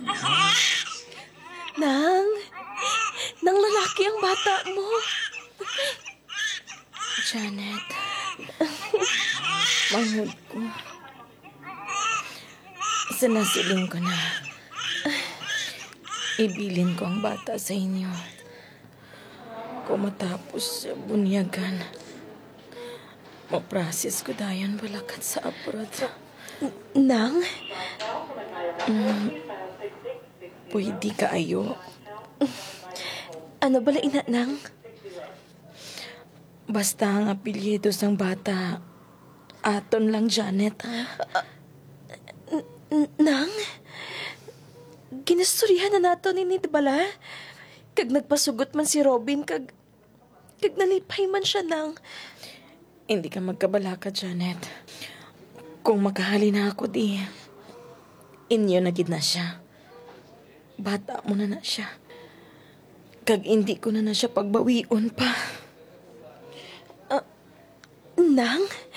Nang, nang lalaki ang bata mo. Janet, mahal ko. Sinasiling ko na. Ibilin ko ang bata sa inyo. Kung matapos bunyagan, maprasis ko dayon balakat sa abroad. Nang? Pwede ka ayo. Ano bala ina, Nang? Basta ang apelyido sang bata, aton lang Janet. Nang? Ginasturyahan na nato ni bala? Kag nagpasugot man si Robin, kag nalipay man siya, Nang. Hindi ka magkabalaka, Janet. Kung makahali na ako di, inyo na gid na siya. Bata mo na siya. Kag hindi ko na siya pagbawion pa. Nang?